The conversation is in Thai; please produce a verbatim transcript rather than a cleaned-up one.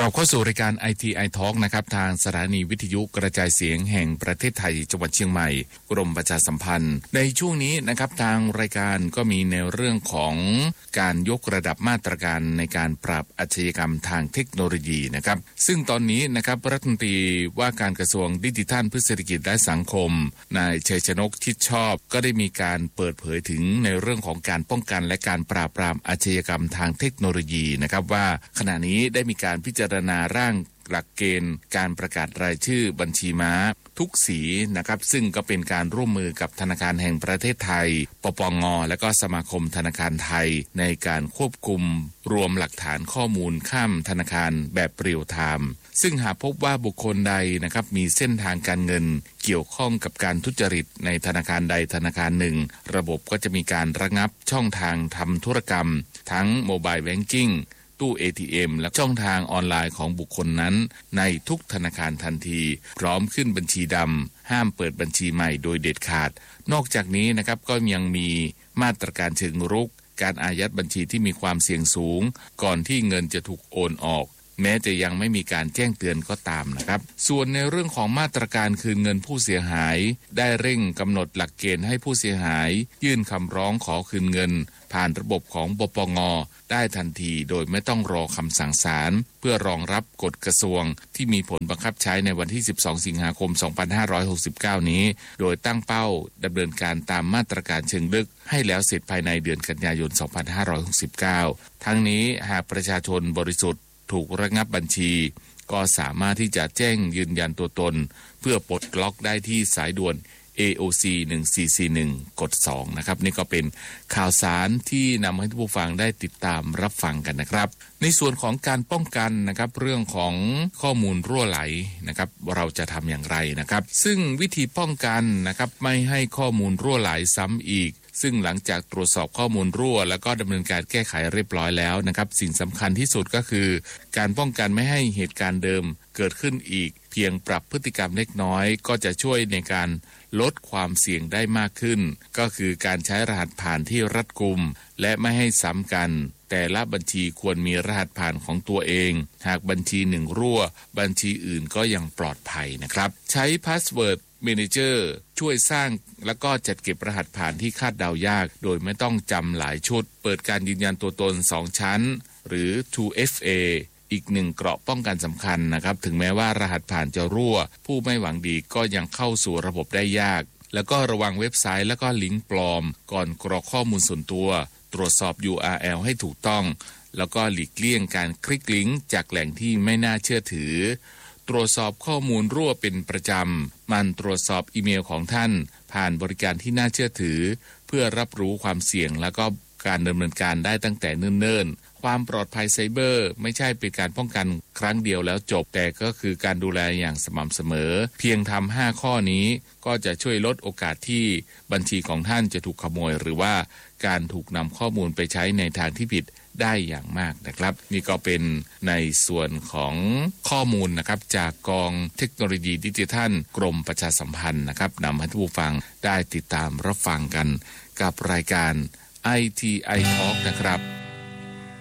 บเข้าสู่รายการ ไอ ที ไอ Talk นะครับทางสถานีวิทยุกระจายเสียงแห่งประเทศไทยจังหวัดเชียงใหม่กรมประชาสัมพันธ์ในช่วงนี้นะครับทางรายการก็มีในเรื่องของการยกระดับมาตรการในการปราบอาชญากรรมทางเทคโนโลยีนะครับซึ่งตอนนี้นะครับรัฐมนตรีว่าการกระทรวงดิจิทัลเพื่อเศรษฐกิจและสังคมนายชัยชนกชิดชอบก็ได้มีการเปิดเผยถึงในเรื่องของการป้องกันและการปราบปรามอาชญากรรมทางเทคโนโลยีนะครับว่าขณะนี้ได้มีการพิจารณาร่างหลักเกณฑ์การประกาศรายชื่อบัญชีม้าทุกสีนะครับซึ่งก็เป็นการร่วมมือกับธนาคารแห่งประเทศไทยปปงและก็สมาคมธนาคารไทยในการควบคุมรวมหลักฐานข้อมูลข้ามธนาคารแบบเรียลไทม์ซึ่งหากพบว่าบุคคลใดนะครับมีเส้นทางการเงินเกี่ยวข้องกับการทุจริตในธนาคารใดธนาคารหนึ่งระบบก็จะมีการระงับช่องทางทำธุรกรรมทั้งโมบายแบงกิ้งตู้ เอ ที เอ็ม และช่องทางออนไลน์ของบุคคลนั้นในทุกธนาคารทันทีพร้อมขึ้นบัญชีดำห้ามเปิดบัญชีใหม่โดยเด็ดขาดนอกจากนี้นะครับก็ยังมีมาตรการเชิงรุกการอายัดบัญชีที่มีความเสี่ยงสูงก่อนที่เงินจะถูกโอนออกแม้จะยังไม่มีการแจ้งเตือนก็ตามนะครับส่วนในเรื่องของมาตรการคืนเงินผู้เสียหายได้เร่งกำหนดหลักเกณฑ์ให้ผู้เสียหายยื่นคำร้องขอคืนเงินผ่านระบบของปปงได้ทันทีโดยไม่ต้องรอคำสั่งศาลเพื่อรองรับกฎกระทรวงที่มีผลบังคับใช้ในวันที่สิบสองสิงหาคมสองพันห้าร้อยหกสิบเก้านี้โดยตั้งเป้าดำเนินการตามมาตรการเชิงลึกให้แล้วเสร็จภายในเดือนกันยายนสองพันห้าร้อยหกสิบเก้าทั้งนี้หากประชาชนบริสุทธิ์ถูกระงับบัญชีก็สามารถที่จะแจ้งยืนยันตัวตนเพื่อปลดล็อกได้ที่สายด่วน เอ โอ ซี หนึ่งสี่สี่หนึ่ง กดสองนะครับนี่ก็เป็นข่าวสารที่นำให้ทุกผู้ฟังได้ติดตามรับฟังกันนะครับในส่วนของการป้องกันนะครับเรื่องของข้อมูลรั่วไหลนะครับเราจะทำอย่างไรนะครับซึ่งวิธีป้องกันนะครับไม่ให้ข้อมูลรั่วไหลซ้ำอีกซึ่งหลังจากตรวจสอบข้อมูลรั่วแล้วก็ดำเนินการแก้ไขเรียบร้อยแล้วนะครับสิ่งสำคัญที่สุดก็คือการป้องกันไม่ให้เหตุการณ์เดิมเกิดขึ้นอีกเพียงปรับพฤติกรรมเล็กน้อยก็จะช่วยในการลดความเสี่ยงได้มากขึ้นก็คือการใช้รหัสผ่านที่รัดกุมและไม่ให้ซ้ำกันแต่ละบัญชีควรมีรหัสผ่านของตัวเองหากบัญชีหนึ่งรั่วบัญชีอื่นก็ยังปลอดภัยนะครับใช้พาสเวิร์ดManager ช่วยสร้างแล้วก็จัดเก็บรหัสผ่านที่คาดเดายากโดยไม่ต้องจำหลายชุดเปิดการยืนยันตัวตนสองชั้นหรือ ทู เอฟ เอ อีกหนึ่งเกราะป้องกันสำคัญนะครับถึงแม้ว่ารหัสผ่านจะรั่วผู้ไม่หวังดีก็ยังเข้าสู่ระบบได้ยากแล้วก็ระวังเว็บไซต์แล้วก็ลิงก์ปลอมก่อนกรอกข้อมูลส่วนตัวตรวจสอบ ยู อาร์ แอล ให้ถูกต้องแล้วก็หลีกเลี่ยงการคลิกลิงก์จากแหล่งที่ไม่น่าเชื่อถือตรวจสอบข้อมูลรั่วเป็นประจำมันตรวจสอบอีเมลของท่านผ่านบริการที่น่าเชื่อถือเพื่อรับรู้ความเสี่ยงแล้วก็การดำเนินการได้ตั้งแต่เนิ่นๆความปลอดภัยไซเบอร์ไม่ใช่เป็นการป้องกันครั้งเดียวแล้วจบแต่ก็คือการดูแลอย่างสม่ำเสมอเพียงทำห้าข้อนี้ก็จะช่วยลดโอกาสที่บัญชีของท่านจะถูกขโมยหรือว่าการถูกนำข้อมูลไปใช้ในทางที่ผิดได้อย่างมากนะครับนี่ก็เป็นในส่วนของข้อมูลนะครับจากกองเทคโนโลยีดิจิทัลกรมประชาสัมพันธ์นะครับนำให้ผู้ฟังได้ติดตามรับฟังกันกับรายการ ไอ ที ไอ Talk นะครับ